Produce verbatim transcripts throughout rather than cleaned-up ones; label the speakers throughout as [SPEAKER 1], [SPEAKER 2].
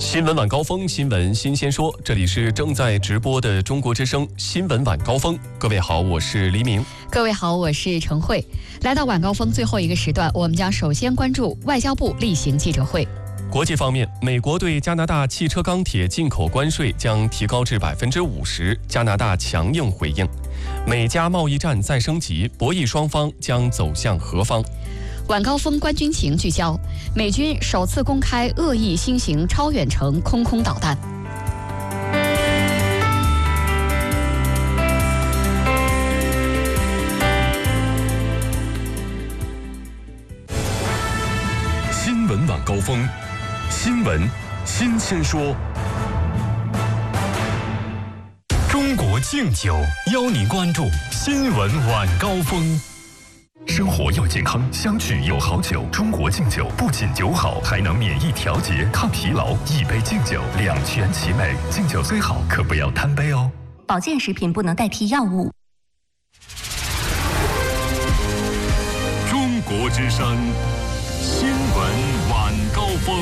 [SPEAKER 1] 新闻晚高峰，新闻新鲜说，这里是正在直播的中国之声新闻晚高峰。各位好，我是黎明。
[SPEAKER 2] 各位好，我是陈慧。来到晚高峰最后一个时段，我们将首先关注外交部例行记者会。
[SPEAKER 1] 国际方面，美国对加拿大汽车钢铁进口关税将提高至百分之五十，加拿大强硬回应。美加贸易战再升级，博弈双方将走向何方？
[SPEAKER 2] 晚高峰观军情聚焦，美军首次公开恶意新型超远程空空导弹。
[SPEAKER 3] 新闻晚高峰，新闻新鲜说。中国敬酒邀您关注新闻晚高峰。生活要健康，相聚有好酒。中国敬酒不仅酒好，还能免疫调节、抗疲劳。一杯敬酒，两全其美。敬酒虽好，可不要贪杯哦。
[SPEAKER 4] 保健食品不能代替药物。
[SPEAKER 3] 中国之声，新闻晚高峰。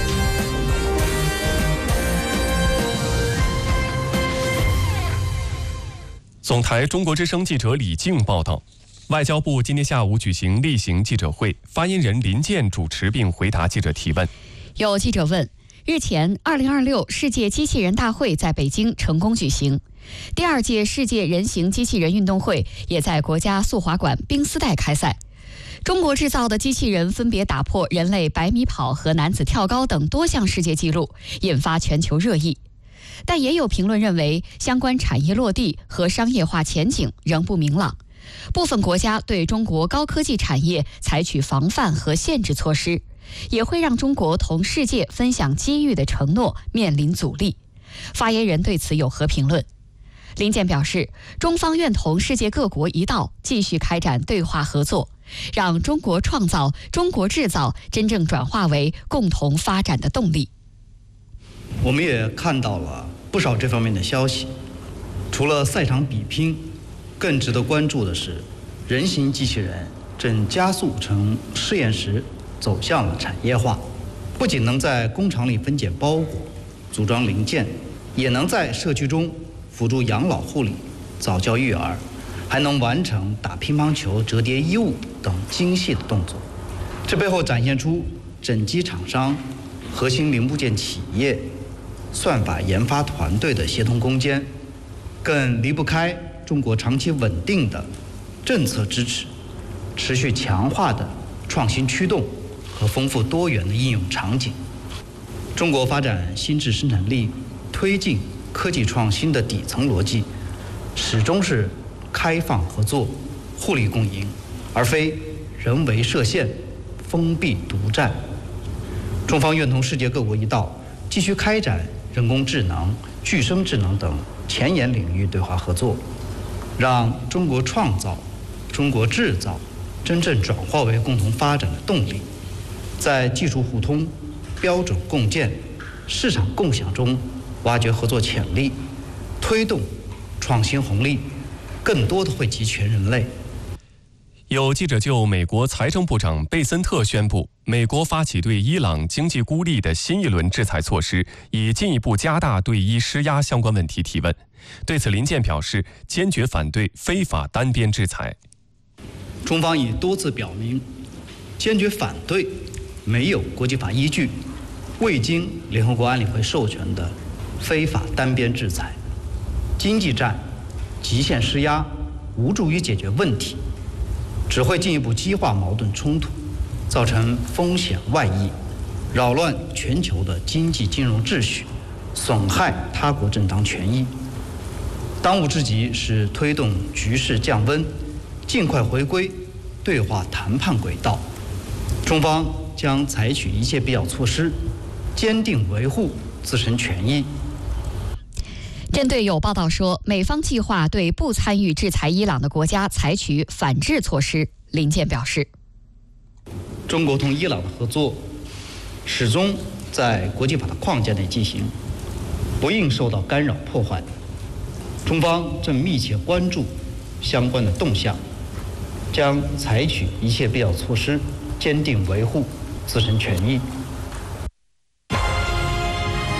[SPEAKER 1] 总台中国之声记者李静报道。外交部今天下午举行例行记者会，发言人林健主持并回答记者提问。
[SPEAKER 2] 有记者问，日前二零二六世界机器人大会在北京成功举行，第二届世界人形机器人运动会也在国家速滑馆冰丝带开赛。中国制造的机器人分别打破人类百米跑和男子跳高等多项世界纪录，引发全球热议。但也有评论认为，相关产业落地和商业化前景仍不明朗。部分国家对中国高科技产业采取防范和限制措施，也会让中国同世界分享机遇的承诺面临阻力。发言人对此有何评论？林健表示，中方愿同世界各国一道，继续开展对话合作，让中国创造、中国制造真正转化为共同发展的动力。
[SPEAKER 5] 我们也看到了不少这方面的消息，除了赛场比拼，更值得关注的是，人形机器人正加速从试验室走向了产业化，不仅能在工厂里分解包裹、组装零件，也能在社区中辅助养老护理、早教育儿，还能完成打乒乓球、折叠衣物等精细的动作。这背后展现出整机厂商、核心零部件企业、算法研发团队的协同攻坚，更离不开中国长期稳定的政策支持，持续强化的创新驱动和丰富多元的应用场景。中国发展新质生产力、推进科技创新的底层逻辑，始终是开放合作、互利共赢，而非人为设限、封闭独占。中方愿同世界各国一道，继续开展人工智能、具生智能等前沿领域对话合作，让中国创造、中国制造真正转化为共同发展的动力，在技术互通、标准共建、市场共享中挖掘合作潜力，推动创新红利，更多的惠及全人类。
[SPEAKER 1] 有记者就美国财政部长贝森特宣布，美国发起对伊朗经济孤立的新一轮制裁措施，以进一步加大对伊施压相关问题提问。对此，林健表示坚决反对非法单边制裁。
[SPEAKER 5] 中方已多次表明，坚决反对没有国际法依据、未经联合国安理会授权的非法单边制裁。经济战、极限施压无助于解决问题，只会进一步激化矛盾冲突，造成风险外溢，扰乱全球的经济金融秩序，损害他国正当权益。当务之急是推动局势降温，尽快回归对话谈判轨道。中方将采取一切必要措施，坚定维护自身权益。
[SPEAKER 2] 针对有报道说美方计划对不参与制裁伊朗的国家采取反制措施，林健表示，
[SPEAKER 5] 中国同伊朗的合作始终在国际法的框架内进行，不应受到干扰破坏。中方正密切关注相关的动向，将采取一切必要措施，坚定维护自身权益。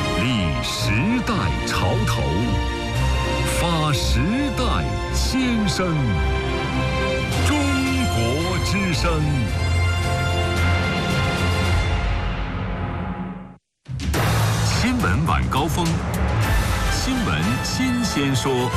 [SPEAKER 3] 声，中国之声。新闻晚高峰，新闻新鲜说。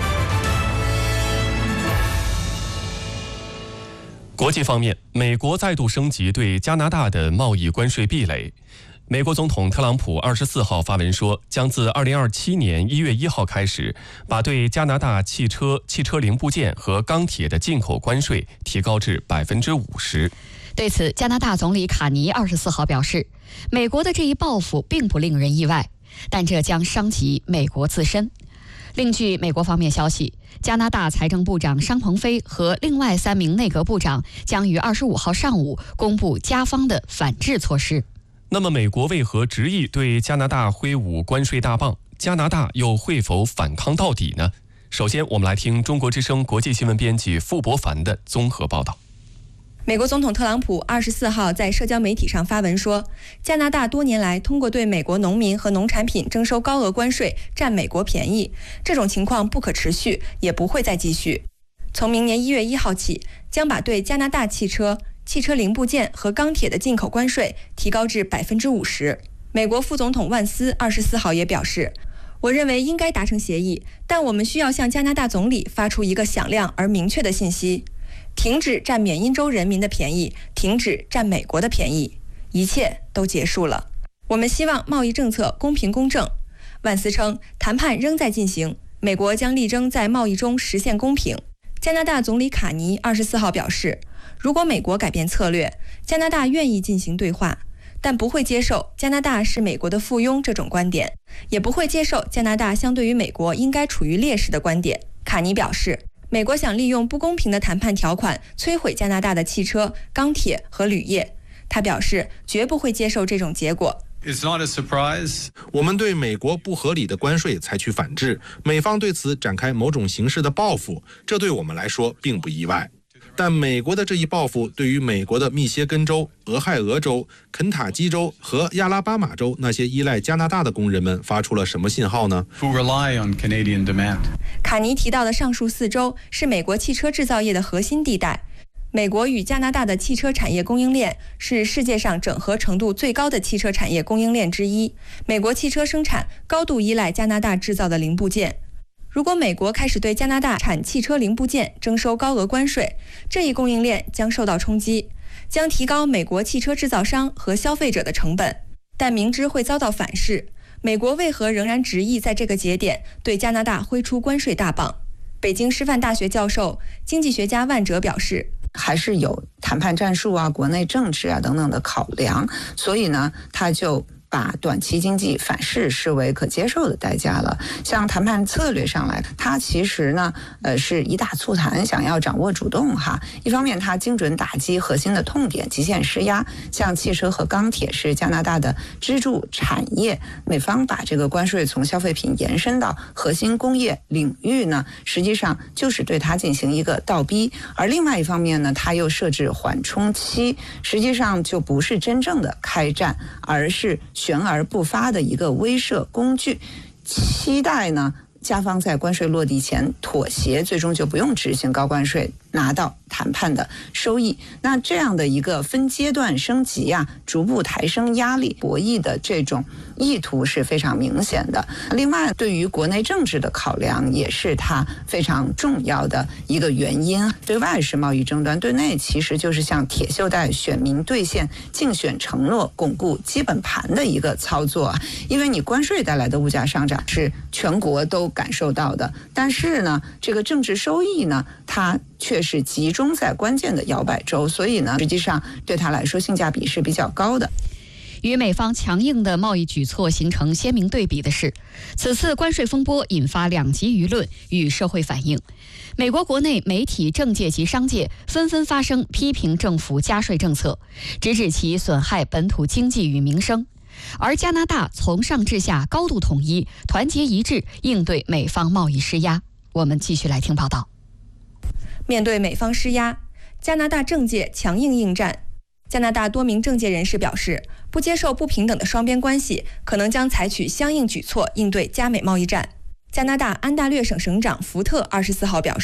[SPEAKER 1] 国际方面，美国再度升级对加拿大的贸易关税壁垒。美国总统特朗普二十四号发文说，将自二零二七年一月一号开始，把对加拿大汽车、汽车零部件和钢铁的进口关税提高至百分之五十。
[SPEAKER 2] 对此，加拿大总理卡尼二十四号表示，美国的这一报复并不令人意外，但这将伤及美国自身。另据美国方面消息，加拿大财政部长商鹏飞和另外三名内阁部长将于二十五号上午公布加方的反制措施。
[SPEAKER 1] 那么，美国为何执意对加拿大挥舞关税大棒？加拿大又会否反抗到底呢？首先，我们来听中国之声国际新闻编辑傅博凡的综合报道。
[SPEAKER 6] 美国总统特朗普二十四号在社交媒体上发文说，加拿大多年来通过对美国农民和农产品征收高额关税占美国便宜，这种情况不可持续，也不会再继续。从明年一月一号起，将把对加拿大汽车、汽车零部件和钢铁的进口关税提高至百分之五十。美国副总统万斯二十四号也表示，我认为应该达成协议，但我们需要向加拿大总理发出一个响亮而明确的信息。停止占缅因州人民的便宜，停止占美国的便宜，一切都结束了。我们希望贸易政策公平公正。万斯称，谈判仍在进行，美国将力争在贸易中实现公平。加拿大总理卡尼二十四号表示，如果美国改变策略，加拿大愿意进行对话，但不会接受加拿大是美国的附庸这种观点，也不会接受加拿大相对于美国应该处于劣势的观点。卡尼表示，美国想利用不公平的谈判条款摧毁加拿大的汽车、钢铁和铝业。他表示，绝不会接受这种结果。
[SPEAKER 7] It's not a surprise.
[SPEAKER 8] 我们对美国不合理的关税采取反制，美方对此展开某种形式的报复，这对我们来说并不意外。但美国的这一报复对于美国的密歇根州、俄亥俄州、肯塔基州和亚拉巴马州那些依赖加拿大的工人们发出了什么信号呢？
[SPEAKER 7] Who rely on Canadian demand.
[SPEAKER 6] 卡尼提到的上述四州是美国汽车制造业的核心地带。美国与加拿大的汽车产业供应链是世界上整合程度最高的汽车产业供应链之一。美国汽车生产高度依赖加拿大制造的零部件。如果美国开始对加拿大产汽车零部件征收高额关税，这一供应链将受到冲击，将提高美国汽车制造商和消费者的成本。但明知会遭到反噬，美国为何仍然执意在这个节点对加拿大挥出关税大棒？北京师范大学教授、经济学家万哲表示，
[SPEAKER 9] 还是有谈判战术啊、国内政治啊等等的考量，所以呢，他就把短期经济反噬视为可接受的代价了。像谈判策略上来，它其实呢，呃，是以打促谈，想要掌握主动哈。一方面，它精准打击核心的痛点，极限施压。像汽车和钢铁是加拿大的支柱产业，美方把这个关税从消费品延伸到核心工业领域呢，实际上就是对它进行一个倒逼。而另外一方面呢，它又设置缓冲期，实际上就不是真正的开战，而是悬而不发的一个威慑工具，期待呢加方在关税落地前妥协，最终就不用执行高关税，拿到谈判的收益。那这样的一个分阶段升级啊，逐步抬升压力博弈的这种意图是非常明显的。另外，对于国内政治的考量也是它非常重要的一个原因。对外是贸易争端，对内其实就是向铁锈带选民兑现竞选承诺、巩固基本盘的一个操作。因为你关税带来的物价上涨是全国都感受到的，但是呢，这个政治收益呢，它却是集中在关键的摇摆州，所以呢，实际上对他来说性价比是比较高的。
[SPEAKER 2] 与美方强硬的贸易举措形成鲜明对比的是，此次关税风波引发两极舆论与社会反应。美国国内媒体、政界及商界纷纷发声批评政府加税政策，直指其损害本土经济与民生。而加拿大从上至下高度统一、团结一致应对美方贸易施压。我们继续来听报道。
[SPEAKER 6] 面对美方施压，加拿大政界强硬应战。加拿大多名政界人士表示，不接受不平等的双边关系，可能将采取相应举措应对加美贸易战。加拿大安大略省省长福特二十四号表示，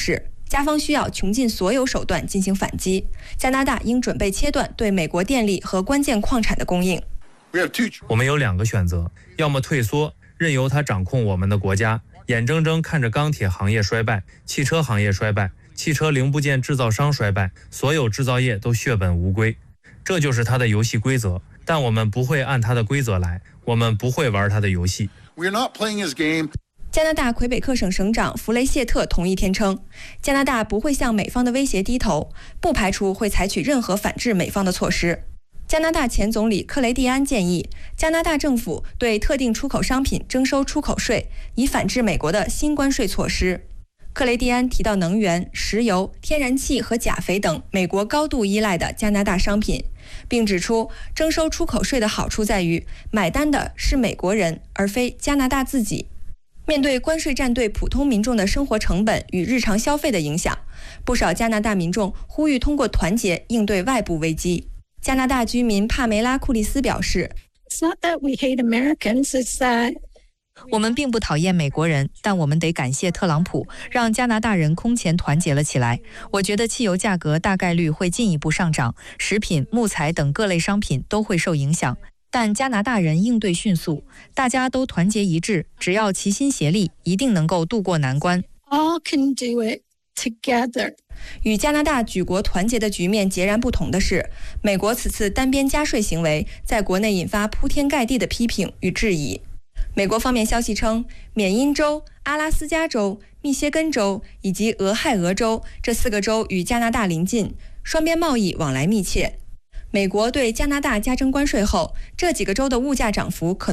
[SPEAKER 6] 加方需要穷尽所有手段进行反击。加拿大应准备切断对美国电力和关键矿产的供应。
[SPEAKER 10] 我们有两个选择，要么退缩，任由他掌控我们的国家，眼睁睁看着钢铁行业衰败，汽车行业衰败，汽车零部件制造商衰败，所有制造业都血本无归。这就是他的游戏规则，但我们不会按他的规则来，我们不会玩他的游戏。
[SPEAKER 6] 加拿大魁北克省省长弗雷谢特同一天称，加拿大不会向美方的威胁低头，不排除会采取任何反制美方的措施。加拿大前总理克雷蒂安建议加拿大政府对特定出口商品征收出口税，以反制美国的新关税措施。克雷蒂安提到能源、石油、天然气和钾肥等美国高度依赖的加拿大商品，并指出征收出口税的好处在于买单的是美国人，而非加拿大自己。面对关税战对普通民众的生活成本与日常消费的影响，不少加拿大民众呼吁通过团结应对外部危机。加拿大居民帕梅拉·库利斯表示，
[SPEAKER 11] It's not that we hate Americans, it's that
[SPEAKER 12] 我们并不讨厌美国人，但我们得感谢特朗普，让加拿大人空前团结了起来。我觉得汽油价格大概率会进一步上涨，食品、木材等各类商品都会受影响。但加拿大人应对迅速，大家都团结一致，只要齐心协力，一定能够渡过难关。
[SPEAKER 11] all can do it together。
[SPEAKER 6] 与加拿大举国团结的局面截然不同的是，美国此次单边加税行为在国内引发铺天盖地的批评与质疑。美国方面消息称，缅因州、阿拉斯加州、密歇根州以及俄亥俄州这四个州与加拿大邻近，双边贸易往来密切。美国对加拿大加征关税后，这几个州的物价涨幅可能